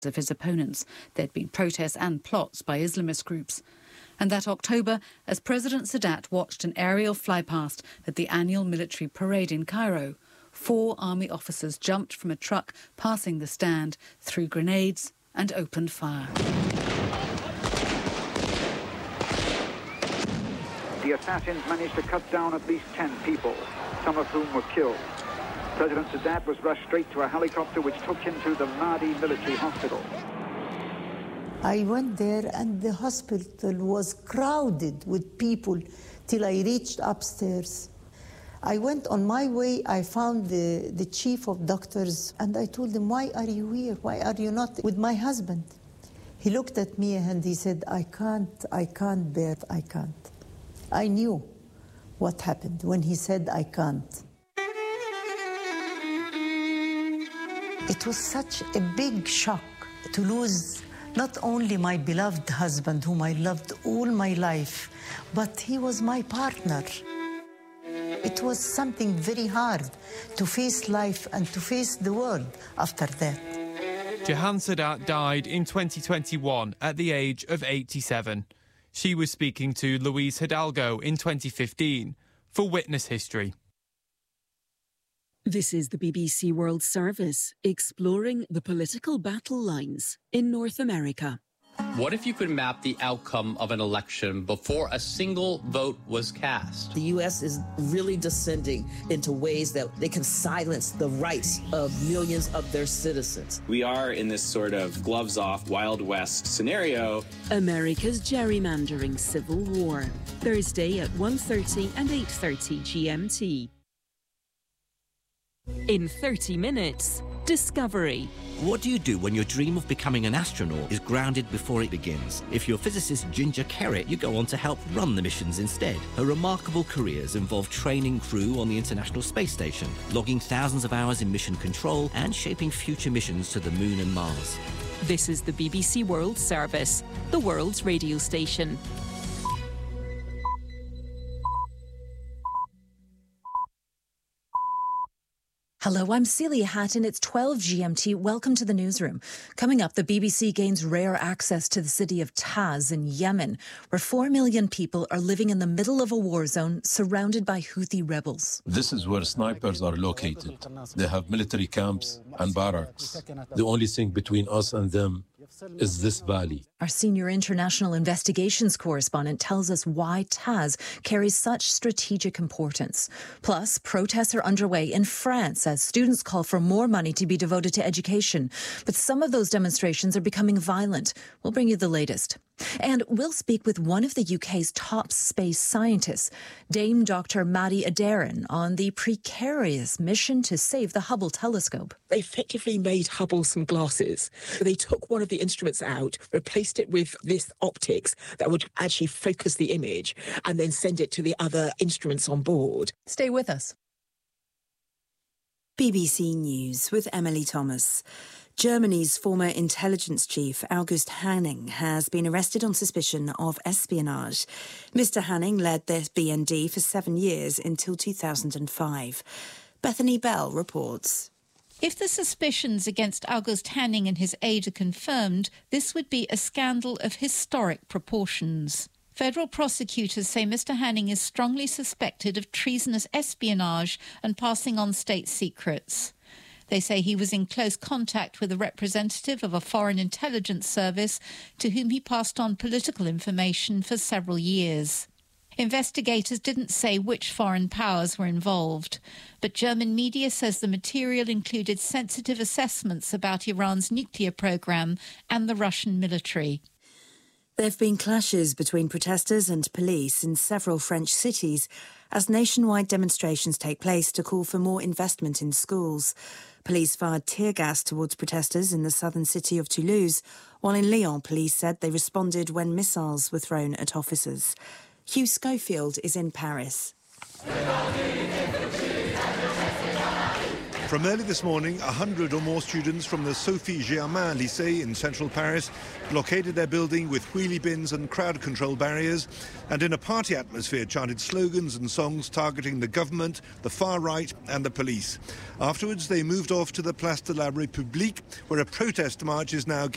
of his opponents. There'd been protests and plots by Islamist groups. And that October, as President Sadat watched an aerial flypast at the annual military parade in Cairo, 4 army officers jumped from a truck passing the stand, threw grenades and opened fire. The assassins managed to cut down at least 10 people, some of whom were killed. President Sadat was rushed straight to a helicopter which took him to the Mahdi military hospital. I went there and the hospital was crowded with people till I reached upstairs. I went on my way, I found the chief of doctors and I told him, why are you here? Why are you not with my husband? He looked at me and he said, I can't bear it, I can't. I knew what happened when he said, I can't. It was such a big shock to lose not only my beloved husband, whom I loved all my life, but he was my partner. It was something very hard to face life and to face the world after that. Jahan Sadat died in 2021 at the age of 87. She was speaking to Luis Hidalgo in 2015 for Witness History. This is the BBC World Service, exploring the political battle lines in North America. What if you could map the outcome of an election before a single vote was cast? The U.S. is really descending into ways that they can silence the rights of millions of their citizens. We are in this sort of gloves-off, Wild West scenario. America's gerrymandering civil war. Thursday at 1:30 and 8:30 GMT. In 30 minutes, Discovery. What do you do when your dream of becoming an astronaut is grounded before it begins? If you're physicist Ginger Kerritt, you go on to help run the missions instead. Her remarkable careers involve training crew on the International Space Station, logging thousands of hours in mission control, and shaping future missions to the Moon and Mars. This is the BBC World Service, the world's radio station. Hello, I'm Celia Hatton. It's 12 GMT. Welcome to the newsroom. Coming up, the BBC gains rare access to the city of Taz in Yemen, where 4 million people are living in the middle of a war zone surrounded by Houthi rebels. This is where snipers are located. They have military camps and barracks. The only thing between us and them is this valley. Our senior international investigations correspondent tells us why Taz carries such strategic importance. Plus, protests are underway in France as students call for more money to be devoted to education. But some of those demonstrations are becoming violent. We'll bring you the latest. And we'll speak with one of the UK's top space scientists, Dame Dr. Maddie Adairn, on the precarious mission to save the Hubble telescope. They effectively made Hubble some glasses. They took one of the instruments out, replaced it with this optics that would actually focus the image and then send it to the other instruments on board. Stay with us. BBC News with Emily Thomas. Germany's former intelligence chief, August Hanning, has been arrested on suspicion of espionage. Mr. Hanning led the BND for 7 years until 2005. Bethany Bell reports. If the suspicions against August Hanning and his aide are confirmed, this would be a scandal of historic proportions. Federal prosecutors say Mr. Hanning is strongly suspected of treasonous espionage and passing on state secrets. They say he was in close contact with a representative of a foreign intelligence service to whom he passed on political information for several years. Investigators didn't say which foreign powers were involved, but German media says the material included sensitive assessments about Iran's nuclear program and the Russian military. There have been clashes between protesters and police in several French cities as nationwide demonstrations take place to call for more investment in schools. Police fired tear gas towards protesters in the southern city of Toulouse, while in Lyon, police said they responded when missiles were thrown at officers. Hugh Schofield is in Paris. From early this morning, 100 or more students from the Sophie Germain Lycée in central Paris blockaded their building with wheelie bins and crowd control barriers, and in a party atmosphere chanted slogans and songs targeting the government, the far right and the police. Afterwards, they moved off to the Place de la République, where a protest march is now